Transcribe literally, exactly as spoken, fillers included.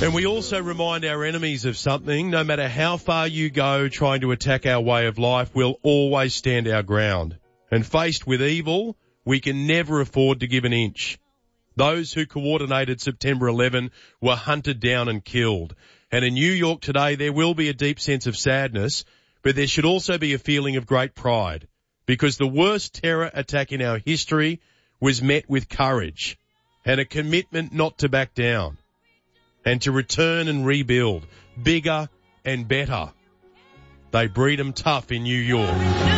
And we also remind our enemies of something. No matter how far you go trying to attack our way of life, we'll always stand our ground. And faced with evil, we can never afford to give an inch. Those who coordinated September eleventh were hunted down and killed. And in New York today, there will be a deep sense of sadness, but there should also be a feeling of great pride, because the worst terror attack in our history was met with courage and a commitment not to back down and to return and rebuild bigger and better. They breed 'em tough in New York.